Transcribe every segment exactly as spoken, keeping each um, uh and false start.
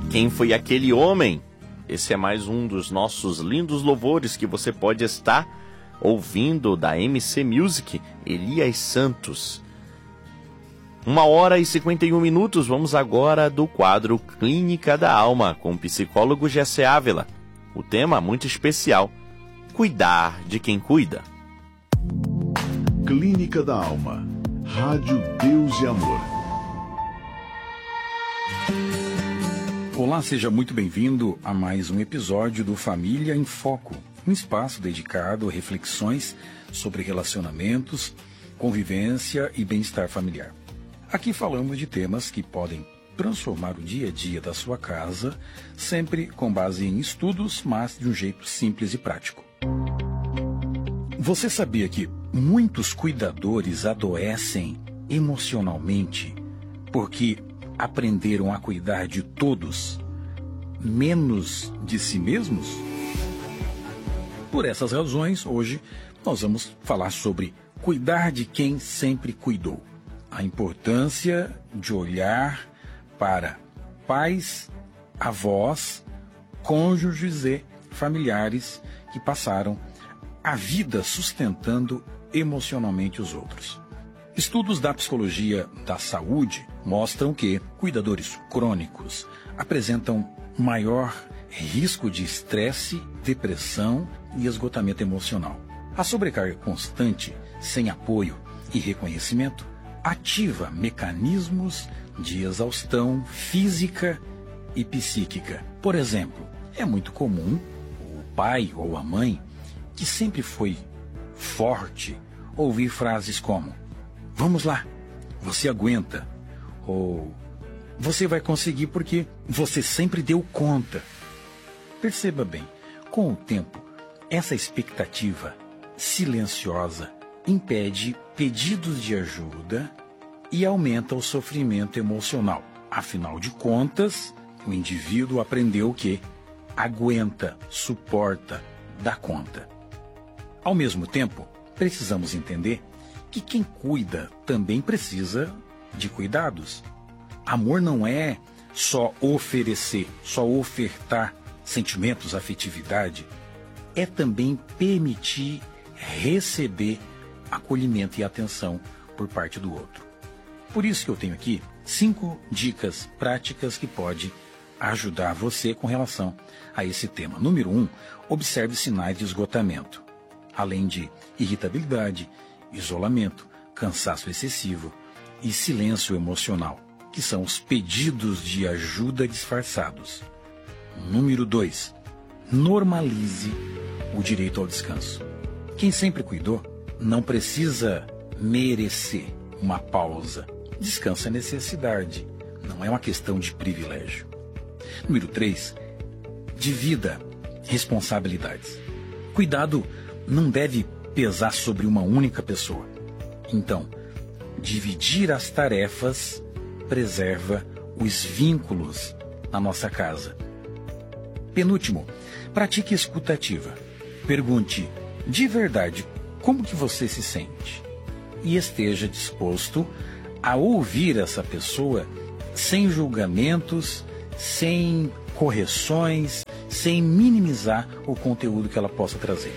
Quem foi aquele homem? Esse é mais um dos nossos lindos louvores que você pode estar ouvindo da M C Music, Elias Santos. Uma hora e cinquenta e um minutos, vamos agora do quadro Clínica da Alma, com o psicólogo Jessé Ávila. O tema muito especial, cuidar de quem cuida. Clínica da Alma, Rádio Deus e Amor. Olá, seja muito bem-vindo a mais um episódio do Família em Foco, um espaço dedicado a reflexões sobre relacionamentos, convivência e bem-estar familiar. Aqui falamos de temas que podem transformar o dia a dia da sua casa, sempre com base em estudos, mas de um jeito simples e prático. Você sabia que muitos cuidadores adoecem emocionalmente porque aprenderam a cuidar de todos, menos de si mesmos? Por essas razões, hoje nós vamos falar sobre cuidar de quem sempre cuidou. A importância de olhar para pais, avós, cônjuges e familiares que passaram a vida sustentando emocionalmente os outros. Estudos da psicologia da saúde mostram que cuidadores crônicos apresentam maior risco de estresse, depressão e esgotamento emocional. A sobrecarga constante, sem apoio e reconhecimento, ativa mecanismos de exaustão física e psíquica. Por exemplo, é muito comum o pai ou a mãe, que sempre foi forte, ouvir frases como: "Vamos lá, você aguenta", ou "Você vai conseguir porque você sempre deu conta". Perceba bem, com o tempo, essa expectativa silenciosa impede pedidos de ajuda e aumenta o sofrimento emocional. Afinal de contas, o indivíduo aprendeu que aguenta, suporta, dá conta. Ao mesmo tempo, precisamos entender que quem cuida também precisa de cuidados. Amor não é só oferecer, só ofertar sentimentos, afetividade. É também permitir receber acolhimento e atenção por parte do outro. Por isso que eu tenho aqui cinco dicas práticas que podem ajudar você com relação a esse tema. Número um, observe sinais de esgotamento, além de irritabilidade, isolamento, cansaço excessivo e silêncio emocional, que são os pedidos de ajuda disfarçados. Número dois, normalize o direito ao descanso. Quem sempre cuidou não precisa merecer uma pausa. Descanso é necessidade, não é uma questão de privilégio. Número três, divida responsabilidades. Cuidado não deve pesar sobre uma única pessoa. Então, dividir as tarefas preserva os vínculos na nossa casa. Penúltimo, pratique escuta ativa. Pergunte de verdade como que você se sente e esteja disposto a ouvir essa pessoa sem julgamentos, sem correções, sem minimizar o conteúdo que ela possa trazer.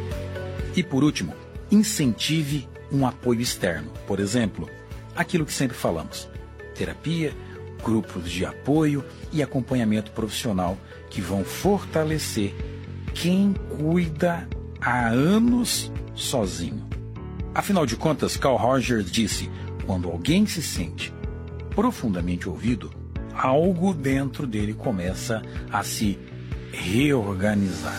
E por último, incentive um apoio externo. Por exemplo, aquilo que sempre falamos: terapia, grupos de apoio e acompanhamento profissional que vão fortalecer quem cuida há anos sozinho. Afinal de contas, Carl Rogers disse: quando alguém se sente profundamente ouvido, algo dentro dele começa a se reorganizar.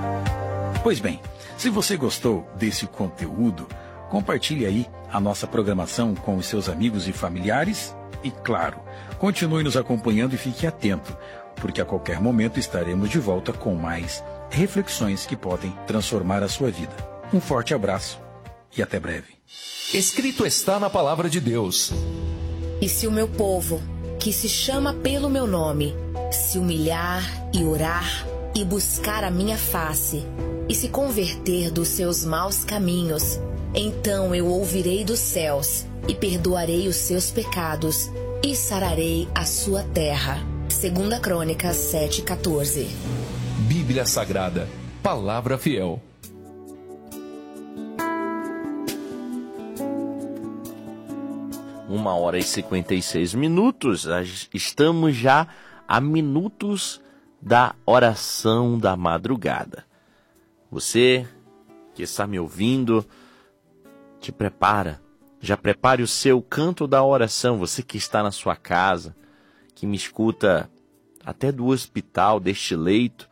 Pois bem, se você gostou desse conteúdo, compartilhe aí a nossa programação com os seus amigos e familiares e, claro, continue nos acompanhando e fique atento, porque a qualquer momento estaremos de volta com mais reflexões que podem transformar a sua vida. Um forte abraço e até breve. Escrito está na palavra de Deus: e se o meu povo, que se chama pelo meu nome, se humilhar e orar e buscar a minha face, e se converter dos seus maus caminhos, então eu ouvirei dos céus e perdoarei os seus pecados e sararei a sua terra. Segunda Crônicas sete, quatorze. Bíblia Sagrada, Palavra Fiel. Uma hora e cinquenta e seis minutos. Estamos já a minutos da oração da madrugada. Você que está me ouvindo, te prepara. Já prepare o seu canto da oração. Você que está na sua casa, que me escuta até do hospital, deste leito,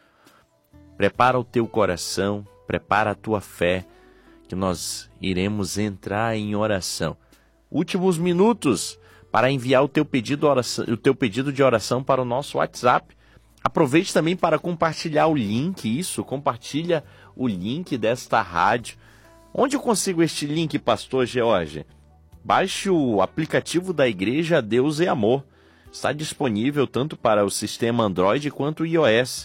prepara o teu coração, prepara a tua fé, que nós iremos entrar em oração. Últimos minutos para enviar o teu pedido, oração, o teu pedido de oração para o nosso WhatsApp. Aproveite também para compartilhar o link, isso, compartilha o link desta rádio. Onde eu consigo este link, pastor George? Baixe o aplicativo da Igreja Deus é Amor. Está disponível tanto para o sistema Android quanto o iOS.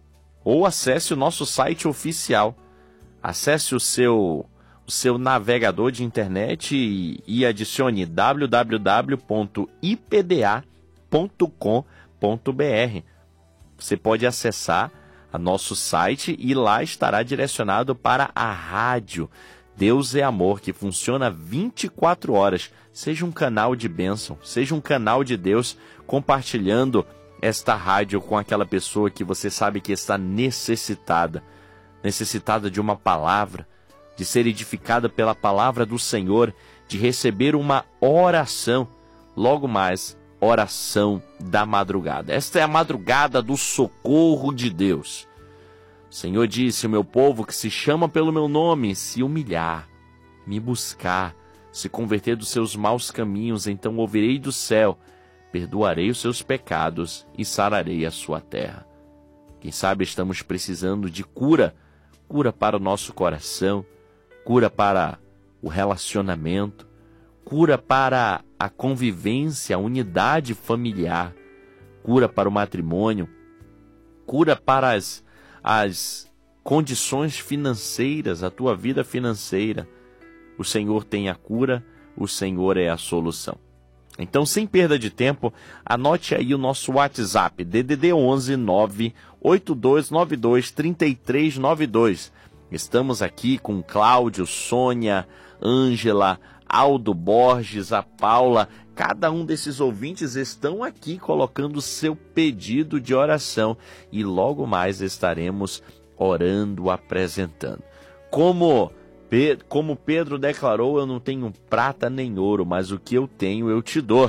Ou acesse o nosso site oficial. Acesse o seu, o seu navegador de internet e, e adicione w w w ponto i p d a ponto com ponto b r. Você pode acessar a nosso site e lá estará direcionado para a rádio Deus é Amor, que funciona vinte e quatro horas. Seja um canal de bênção, seja um canal de Deus, compartilhando esta rádio com aquela pessoa que você sabe que está necessitada, necessitada de uma palavra, de ser edificada pela palavra do Senhor, de receber uma oração, logo mais, oração da madrugada. Esta é a madrugada do socorro de Deus. O Senhor disse: o meu povo que se chama pelo meu nome, se humilhar, me buscar, se converter dos seus maus caminhos, então ouvirei do céu, perdoarei os seus pecados e sararei a sua terra. Quem sabe estamos precisando de cura, cura para o nosso coração, cura para o relacionamento, cura para a convivência, a unidade familiar, cura para o matrimônio, cura para as, as condições financeiras, a tua vida financeira. O Senhor tem a cura, o Senhor é a solução. Então, sem perda de tempo, anote aí o nosso WhatsApp, D D D onze nove oito dois nove dois três três nove dois. Estamos aqui com Cláudio, Sônia, Ângela, Aldo Borges, a Paula. Cada um desses ouvintes estão aqui colocando o seu pedido de oração e logo mais estaremos orando, apresentando. Como... Como Pedro declarou, eu não tenho prata nem ouro, mas o que eu tenho eu te dou.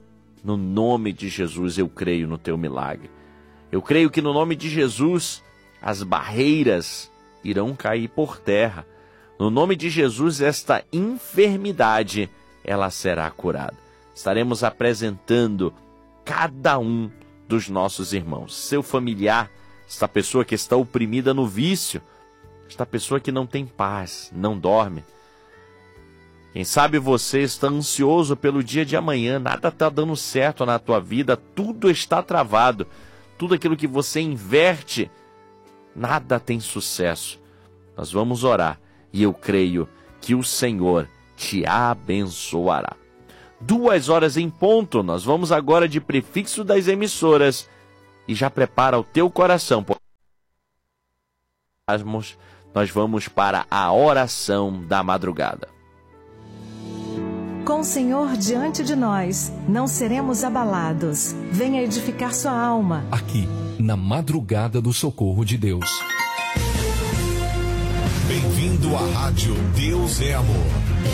No nome de Jesus eu creio no teu milagre. Eu creio que no nome de Jesus as barreiras irão cair por terra. No nome de Jesus esta enfermidade ela será curada. Estaremos apresentando cada um dos nossos irmãos. Seu familiar, esta pessoa que está oprimida no vício, esta pessoa que não tem paz, não dorme. Quem sabe você está ansioso pelo dia de amanhã, nada está dando certo na tua vida, tudo está travado. Tudo aquilo que você inverte, nada tem sucesso. Nós vamos orar e eu creio que o Senhor te abençoará. Duas horas em ponto, nós vamos agora de prefixo das emissoras e já prepara o teu coração. Nós vamos para a oração da madrugada. Com o Senhor diante de nós, não seremos abalados. Venha edificar sua alma. Aqui, na madrugada do socorro de Deus. Bem-vindo à Rádio Deus é Amor.